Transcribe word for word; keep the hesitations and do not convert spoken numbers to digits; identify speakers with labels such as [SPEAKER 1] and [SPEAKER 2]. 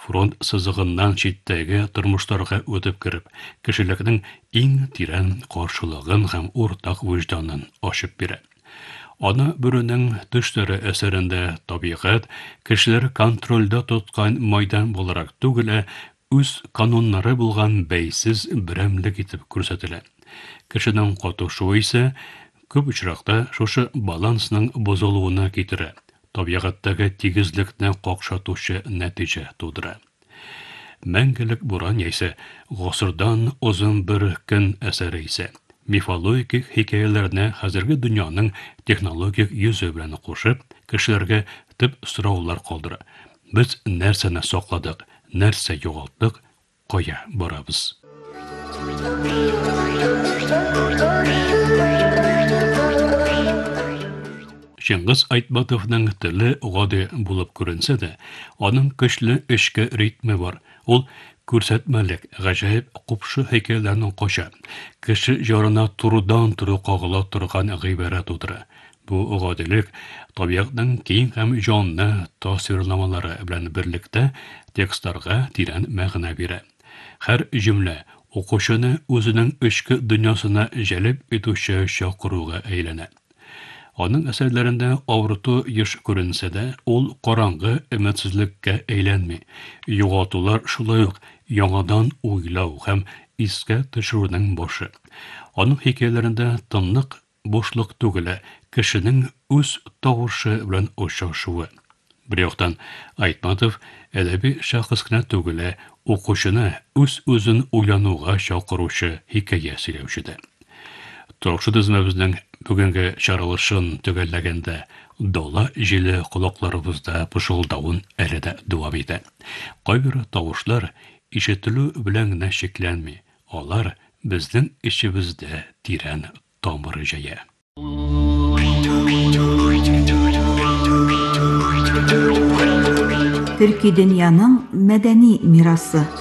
[SPEAKER 1] фронт сызыгыннан читтәге тормышларга үтеп кирип, кешелекнең иң тирән каршылыгын һәм уртак вөҗданын ачып бирә. Ана бүренең төшләре әсәрендә табигать кешеләр контрольдә тоткан майдан буларак түгел, үз кануннары булган бәйсез берәмлек итеп күрсәтелә. Кешенең катышуы исә күп очракта шушы балансның бозылуына китерә. Табигатьтәге тигезлекне какшатучы нәтиҗә тудыра. Мәңгелек буран яисә гасырдан узын бер көн әсәре исә мифологик хикәяләрне хәзерге дөньяның технологик йөзе белән кушып, кешеләргә төп сораулар калдыра. Без нәрсәне сакладык, нәрсә югалттык, кая барабыз? Шыңгыз Айтбатовның теле гади булып күренсә дә, аның көчле эчке ритмы бар. Ул күрсәтмәлек, гаҗәеп купшы хикәяләрнең кача, кеше җарына турыдан-туры кагыла торган гыйбарә тудыра. Бу гадилек табигатьнең киң һәм җанлы тасвирламалары белән берлектә текстларга тирән мәгънә бирә. Һәр җөмлә укучыны үзенең эчке дөньясына җәлеп итүче чакыруга әйләнә. Аның әсәрләрендә авырту еш күренсә дә, ул караңгы өметсезлеккә әйләнми. Югалтулар шулай ук яңадан уйлау һәм искә төшерүнең башы. Аның хикәяләрендә тынлык бушлык түгел, кешенең үз тавышы белән очрашуы. Бер яктан, Айтбатов әдәби шәхес кенә түгел, укучыны үз-үзен уйлануга чакыручы хикәя сөйләүчедә. Токшы тезмәбезнең бүгенге чаралышын төгәлләгәндә дала җиле колакларыбызда пышылдавын әле дә дәвам итә. Кайбер тавышлар ишетелү белән генә шикләнми, алар безнең ичебездә тирән тамыры җая.
[SPEAKER 2] Төрки дөньяның мәдәни мирасы.